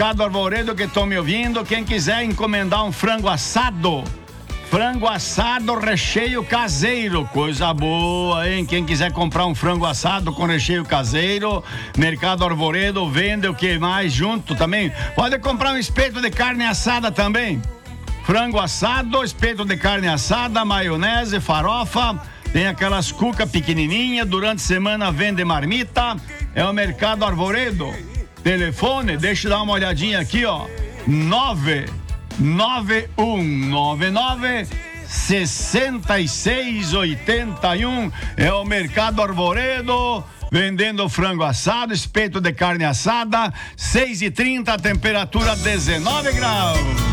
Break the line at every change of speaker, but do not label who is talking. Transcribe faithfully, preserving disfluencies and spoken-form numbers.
Mercado Arvoredo que estão me ouvindo. Quem quiser encomendar um frango assado, frango assado recheio caseiro, coisa boa, hein? Quem quiser comprar um frango assado com recheio caseiro, Mercado Arvoredo vende o que mais junto também. Pode comprar um espeto de carne assada também. Frango assado, espeto de carne assada, maionese, farofa. Tem aquelas cuca pequenininha, durante a semana vende marmita. É o Mercado Arvoredo. Telefone, deixa eu dar uma olhadinha aqui, ó. nove nove um nove nove seis seis oito um. É o Mercado Arvoredo. Vendendo frango assado, espeto de carne assada. seis e trinta, temperatura dezenove graus.